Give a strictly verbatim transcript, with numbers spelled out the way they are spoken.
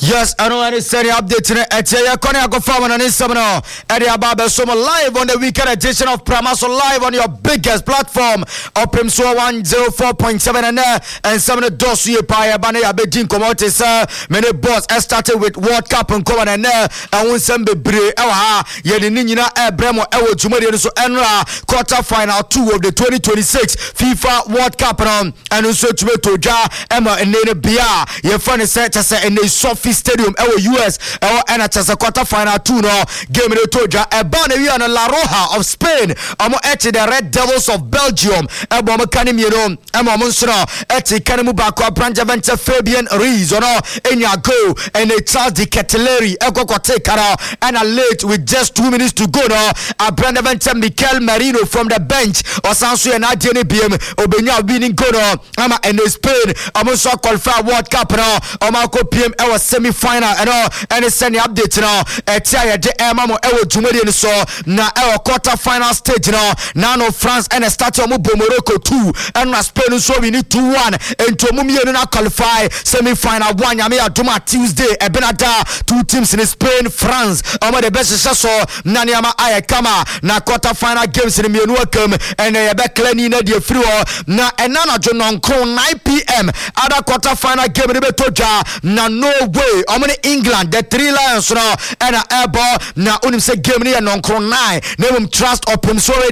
Yes, I know any study update in it. Etia Kone Ako Farman and Insamano. Eddie Ababe Somo live on the weekend edition of Pramaso live on your biggest platform. Oprim So one oh four point seven and there and some of the dossier pie Bane Abedin Comote sir. Many boss I started with World Cup and Common and there and when some be bre ewa Yedi Nina E Bremo Ewo Jumadi so Enra quarter final two of the twenty twenty-six FIFA World Cup and also to Ja Emma and Nene Bia. Your funny set to say in the Sophie Stadium ewo U S ewo and at a quarter final two no game in Toja e ban we on La Roja of Spain amo eti the Red Devils of Belgium ebo mo kanim you know emo mo nsro eti kanimu bako Branja Venter Fabian Ruiz ono enya go and a Charles de Keteleri eko kote kara and a late with just two minutes to go no a Branja Venter Mikel Merino from the bench or sansu and Adjeni B M obenya winning goal no ama in Spain amo so qualify World Cup no amo ko P M ewo semi final and all and send the update now etia de ema mo ewo jumadi ni so na ewo quarter final stage now now no France and start omo Morocco two and na Spain so we need two one and to mumie no na qualify semi final one yame aduma Tuesday e benada two teams in Spain France omo the best so na niama aye kama na quarter final games in mienu akam and e be clean na de free na enana jo nonkron nine p m other quarter final game ni be toja na no way omo England the three lions no and a airball na unim say game ni nonkron nine na trust opum so